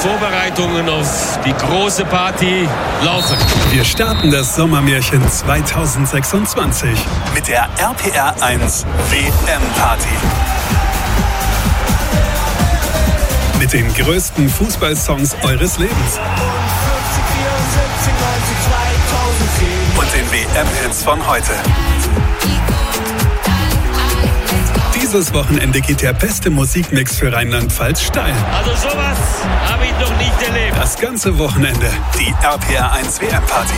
Vorbereitungen auf die große Party laufen. Wir starten das Sommermärchen 2026 mit der RPR 1 WM-Party. Mit den größten Fußballsongs eures Lebens. Und den WM-Hits von heute. Dieses Wochenende geht der beste Musikmix für Rheinland-Pfalz steil. Also sowas habe ich noch nicht erlebt. Das ganze Wochenende die RPR 1 WM-Party.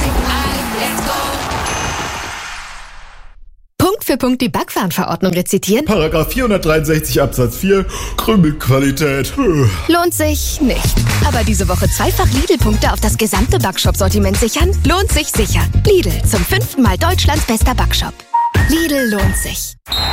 Punkt für Punkt die Backwarenverordnung rezitieren? Paragraph 463 Absatz 4, Krümelqualität. Lohnt sich nicht. Aber diese Woche zweifach Lidl-Punkte auf das gesamte Backshop-Sortiment sichern? Lohnt sich sicher. Lidl, zum 5. Mal Deutschlands bester Backshop. Lidl lohnt sich.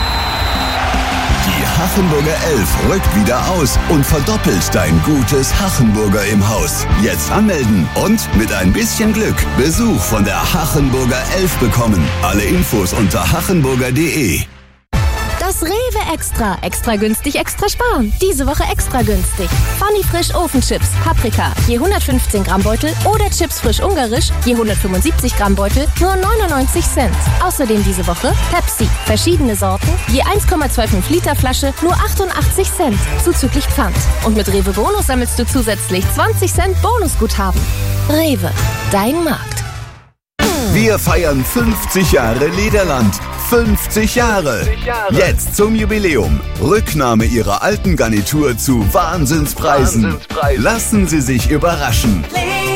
Die Hachenburger 11 rückt wieder aus und verdoppelt dein gutes Hachenburger im Haus. Jetzt anmelden und mit ein bisschen Glück Besuch von der Hachenburger 11 bekommen. Alle Infos unter hachenburger.de. Das Rewe Extra. Extra günstig, extra sparen. Diese Woche extra günstig. Funny Frisch Ofenchips, Paprika, je 115 Gramm Beutel oder Chips frisch ungarisch, je 175 Gramm Beutel, nur 99 Cent. Außerdem diese Woche Pepsi, verschiedene Sorten, je 1,25 Liter Flasche, nur 88 Cent, zuzüglich Pfand. Und mit Rewe Bonus sammelst du zusätzlich 20 Cent Bonusguthaben. Rewe, dein Markt. Wir feiern 50 Jahre Lederland. 50 Jahre. Jetzt zum Jubiläum. Rücknahme Ihrer alten Garnitur zu Wahnsinnspreisen. Lassen Sie sich überraschen.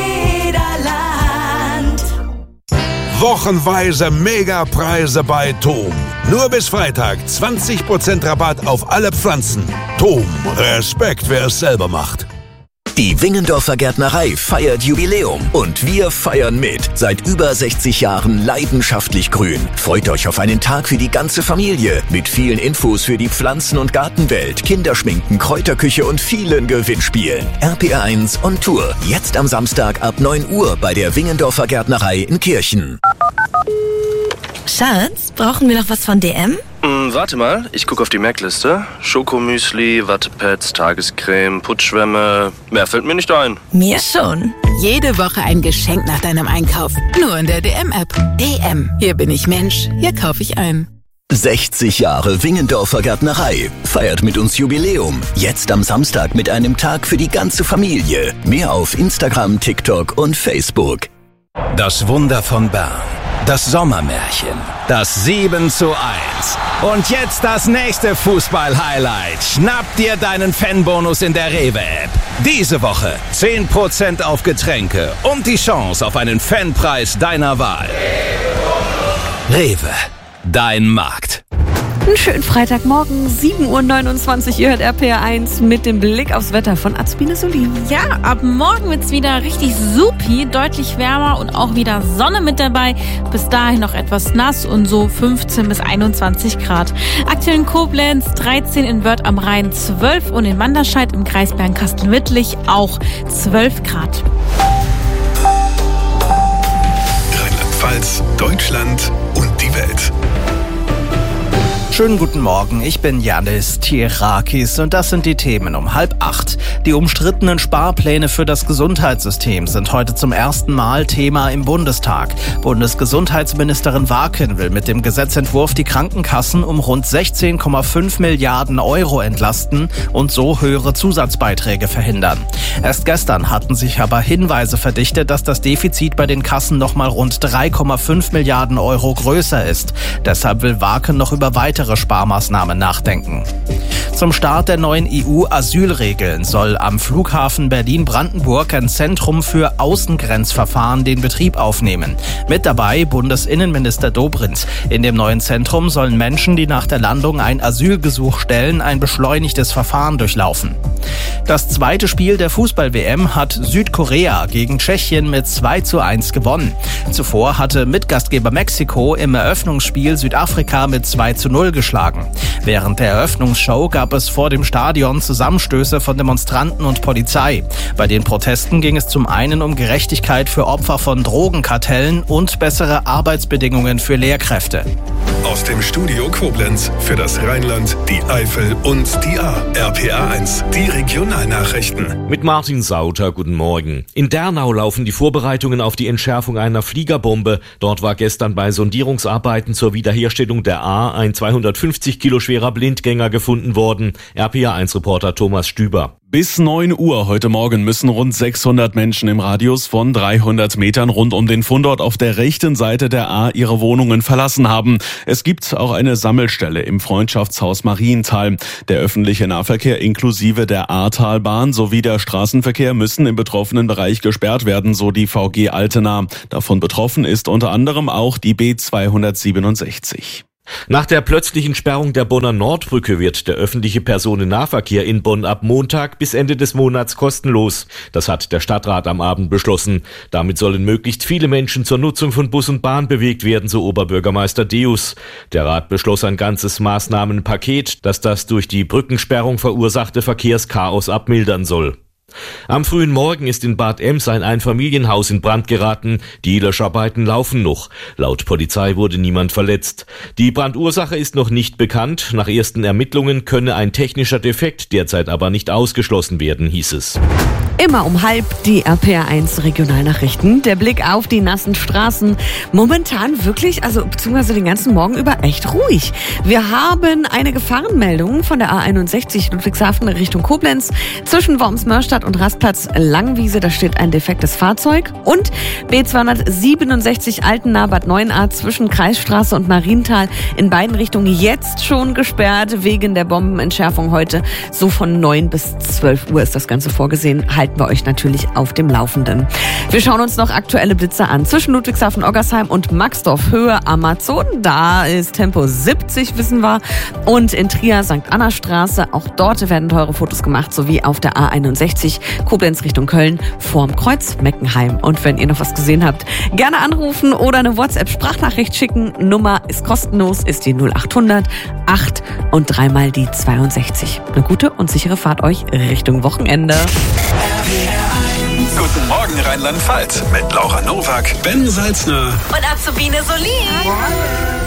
Lederland. Wochenweise Megapreise bei TOM. Nur bis Freitag 20% Rabatt auf alle Pflanzen. TOM, Respekt, wer es selber macht. Die Wingendorfer Gärtnerei feiert Jubiläum und wir feiern mit. Seit über 60 Jahren leidenschaftlich grün. Freut euch auf einen Tag für die ganze Familie mit vielen Infos für die Pflanzen- und Gartenwelt, Kinderschminken, Kräuterküche und vielen Gewinnspielen. RPR 1 on Tour. Jetzt am Samstag ab 9 Uhr bei der Wingendorfer Gärtnerei in Kirchen. Schatz, brauchen wir noch was von DM? Warte mal, ich gucke auf die Merkliste. Schokomüsli, Wattepads, Tagescreme, Putzschwämme. Mehr fällt mir nicht ein. Mir schon. Jede Woche ein Geschenk nach deinem Einkauf. Nur in der DM-App. DM. Hier bin ich Mensch. Hier kaufe ich ein. 60 Jahre Wingendorfer Gärtnerei. Feiert mit uns Jubiläum. Jetzt am Samstag mit einem Tag für die ganze Familie. Mehr auf Instagram, TikTok und Facebook. Das Wunder von Bern. Das Sommermärchen. Das 7:1. Und jetzt das nächste Fußball-Highlight. Schnapp dir deinen Fanbonus in der Rewe-App. Diese Woche 10% auf Getränke und die Chance auf einen Fanpreis deiner Wahl. Rewe, dein Markt. Einen schönen Freitagmorgen, 7:29 Uhr, ihr hört RPR 1 mit dem Blick aufs Wetter von Azbine Solin. Ja, ab morgen wird's wieder richtig supi, deutlich wärmer und auch wieder Sonne mit dabei. Bis dahin noch etwas nass und so 15 bis 21 Grad. Aktuell in Koblenz 13, in Wörth am Rhein 12 und in Manderscheid im Kreis Bernkastel-Wittlich auch 12 Grad. Rheinland-Pfalz, Deutschland und die Welt. Schönen guten Morgen, ich bin Yannis Tirakis und das sind die Themen um 7:30. Die umstrittenen Sparpläne für das Gesundheitssystem sind heute zum ersten Mal Thema im Bundestag. Bundesgesundheitsministerin Warken will mit dem Gesetzentwurf die Krankenkassen um rund 16,5 Milliarden Euro entlasten und so höhere Zusatzbeiträge verhindern. Erst gestern hatten sich aber Hinweise verdichtet, dass das Defizit bei den Kassen nochmal rund 3,5 Milliarden Euro größer ist. Deshalb will Warken noch über weitere Sparmaßnahmen nachdenken. Zum Start der neuen EU-Asylregeln soll am Flughafen Berlin-Brandenburg ein Zentrum für Außengrenzverfahren den Betrieb aufnehmen. Mit dabei Bundesinnenminister Dobrindt. In dem neuen Zentrum sollen Menschen, die nach der Landung ein Asylgesuch stellen, ein beschleunigtes Verfahren durchlaufen. Das zweite Spiel der Fußball-WM hat Südkorea gegen Tschechien mit 2:1 gewonnen. Zuvor hatte Mitgastgeber Mexiko im Eröffnungsspiel Südafrika mit 2:0 geschlagen. Während der Eröffnungsshow gab es vor dem Stadion Zusammenstöße von Demonstranten und Polizei. Bei den Protesten ging es zum einen um Gerechtigkeit für Opfer von Drogenkartellen und bessere Arbeitsbedingungen für Lehrkräfte. Aus dem Studio Koblenz für das Rheinland, die Eifel und die Ahr. RPA 1, die Regionalnachrichten. Mit Martin Sauter, guten Morgen. In Dernau laufen die Vorbereitungen auf die Entschärfung einer Fliegerbombe. Dort war gestern bei Sondierungsarbeiten zur Wiederherstellung der Ahr ein 250 Kilo schwerer Blindgänger gefunden worden. RPA 1-Reporter Thomas Stüber. Bis 9 Uhr heute Morgen müssen rund 600 Menschen im Radius von 300 Metern rund um den Fundort auf der rechten Seite der Ahr ihre Wohnungen verlassen haben. Es gibt auch eine Sammelstelle im Freundschaftshaus Marienthal. Der öffentliche Nahverkehr inklusive der Ahrtalbahn sowie der Straßenverkehr müssen im betroffenen Bereich gesperrt werden, so die VG Altena. Davon betroffen ist unter anderem auch die B267. Nach der plötzlichen Sperrung der Bonner Nordbrücke wird der öffentliche Personennahverkehr in Bonn ab Montag bis Ende des Monats kostenlos. Das hat der Stadtrat am Abend beschlossen. Damit sollen möglichst viele Menschen zur Nutzung von Bus und Bahn bewegt werden, so Oberbürgermeister Deus. Der Rat beschloss ein ganzes Maßnahmenpaket, das das durch die Brückensperrung verursachte Verkehrschaos abmildern soll. Am frühen Morgen ist in Bad Ems ein Einfamilienhaus in Brand geraten. Die Löscharbeiten laufen noch. Laut Polizei wurde niemand verletzt. Die Brandursache ist noch nicht bekannt. Nach ersten Ermittlungen könne ein technischer Defekt derzeit aber nicht ausgeschlossen werden, hieß es. Immer um 12:30 die RPA1 Regionalnachrichten. Der Blick auf die nassen Straßen. Momentan wirklich, beziehungsweise den ganzen Morgen über echt ruhig. Wir haben eine Gefahrenmeldung von der A61 Ludwigshafen Richtung Koblenz zwischen Worms-Mörstadt und Rastplatz Langwiese. Da steht ein defektes Fahrzeug. Und B267 Altena-Bad Neuenahr zwischen Kreisstraße und Marienthal in beiden Richtungen jetzt schon gesperrt wegen der Bombenentschärfung heute. So von 9 bis 12 Uhr ist das Ganze vorgesehen. Halten wir euch natürlich auf dem Laufenden. Wir schauen uns noch aktuelle Blitze an. Zwischen Ludwigshafen-Oggersheim und Maxdorf Höhe Amazon. Da ist Tempo 70, wissen wir. Und in Trier St. Anna Straße. Auch dort werden teure Fotos gemacht. Sowie auf der A61 Koblenz Richtung Köln vorm Kreuz Meckenheim. Und wenn ihr noch was gesehen habt, gerne anrufen oder eine WhatsApp-Sprachnachricht schicken. Nummer ist kostenlos, ist die 0800 8 und 3 mal die 62. Eine gute und sichere Fahrt euch Richtung Wochenende. Guten Morgen Rheinland-Pfalz mit Laura Nowak, Ben Salzner und Azubine Solin.